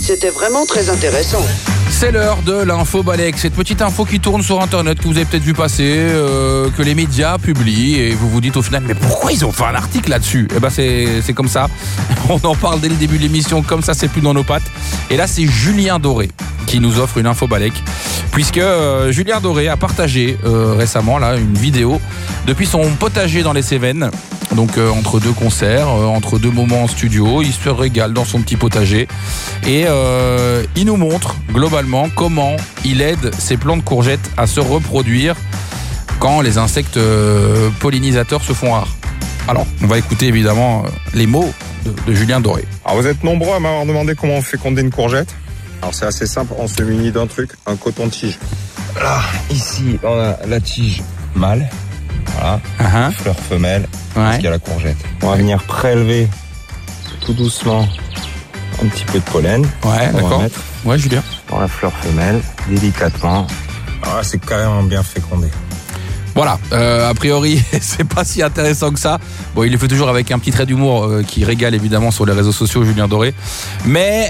C'était vraiment très intéressant. C'est l'heure de l'info Balek, cette petite info qui tourne sur internet, que vous avez peut-être vu passer, que les médias publient, et vous vous dites au final, mais pourquoi ils ont fait un article là-dessus ? Eh ben c'est comme ça, on en parle dès le début de l'émission, comme ça c'est plus dans nos pattes. Et là c'est Julien Doré qui nous offre une info Balek, puisque Julien Doré a partagé récemment là une vidéo depuis son potager dans les Cévennes. Donc entre deux concerts, entre deux moments en studio, il se régale dans son petit potager et il nous montre globalement comment il aide ses plants de courgettes à se reproduire quand les insectes pollinisateurs se font rares. Alors, on va écouter évidemment les mots de Julien Doré. Alors vous êtes nombreux à m'avoir demandé comment on fait féconder une courgette. Alors c'est assez simple, on se munit d'un truc, un coton-tige. Là, ici, on a la tige mâle. Voilà, fleur femelle, jusqu'à la courgette. On va venir prélever tout doucement un petit peu de pollen. Ouais, d'accord. Ouais, Julien. Dans la fleur femelle, délicatement. Alors là, c'est carrément bien fécondé. Voilà, a priori, c'est pas si intéressant que ça. Bon, il le fait toujours avec un petit trait d'humour qui régale évidemment sur les réseaux sociaux, Julien Doré. Mais,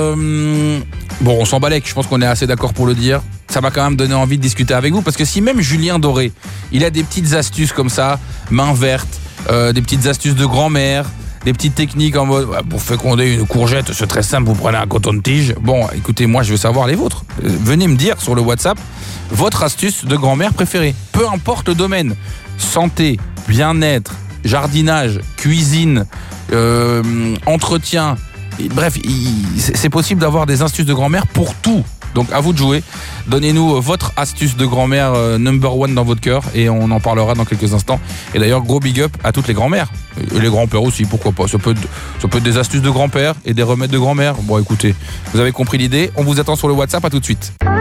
bon, on s'en balèque, je pense qu'on est assez d'accord pour le dire. Ça m'a quand même donné envie de discuter avec vous, parce que si même Julien Doré, il a des petites astuces comme ça, main verte, des petites astuces de grand-mère, des petites techniques en mode, pour féconder une courgette, c'est très simple, vous prenez un coton-tige. Bon, écoutez, moi je veux savoir les vôtres. Venez me dire sur le WhatsApp votre astuce de grand-mère préférée. Peu importe le domaine. Santé, bien-être, jardinage, cuisine, entretien. Bref, c'est possible d'avoir des astuces de grand-mère pour tout. Donc à vous de jouer. Donnez-nous votre astuce de grand-mère number one dans votre cœur et on en parlera dans quelques instants. Et d'ailleurs, gros big up à toutes les grand-mères. Et les grands-pères aussi, pourquoi pas. Ça peut être des astuces de grand-père et des remèdes de grand-mère. Bon, écoutez, vous avez compris l'idée. On vous attend sur le WhatsApp, à tout de suite.